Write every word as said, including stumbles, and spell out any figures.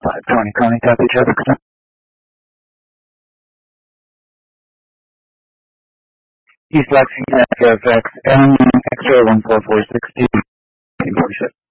five twenty, Connie, copy, traffic control. East Lexington, Fairfax, M, X-ray one four four six two, forty-six.